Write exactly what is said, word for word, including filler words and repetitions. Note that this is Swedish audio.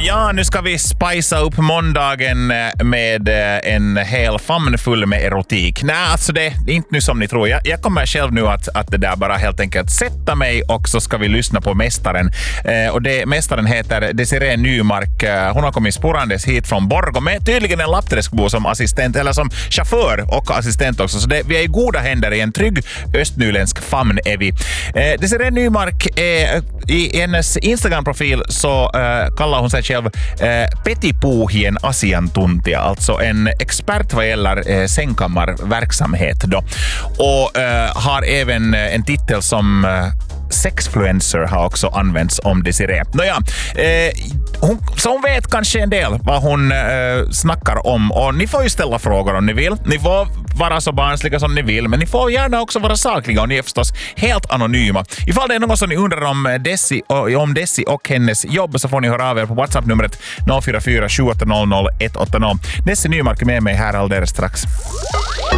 Ja, nu ska vi spicea upp måndagen med en hel famn full med erotik. Nej, alltså det är inte nu som ni tror. Jag, jag kommer själv nu att, att det där bara helt enkelt sätta mig och så ska vi lyssna på mästaren. Eh, och det, mästaren heter Desiree Nymark. Hon har kommit sporandes hit från Borgå med tydligen en lappträskbo som assistent eller som chaufför och assistent också. Så det, vi är i goda händer i en trygg östnyländsk famn är vi. Eh, Desiree Nymark är i hennes Instagram-profil så eh, kallar hon sig själv eh, petipuuhien asiantuntija, alltså en expert vad gäller eh, sängkammarverksamhet då. Och eh, har även en titel som eh, sexfluencer har också använts om Desiree. Nåja, eh, hon, så hon vet kanske en del vad hon eh, snackar om och ni får ju ställa frågor om ni vill. Ni får vara så barnsliga som ni vill, men ni får gärna också vara sakliga och ni är förstås helt anonyma. Ifall det är något som ni undrar om Desi, om Desi och hennes jobb så får ni höra av er på WhatsApp-numret noll fyra fyra sju åtta noll noll ett åtta noll. Desi Nymark är med mig här alldeles strax.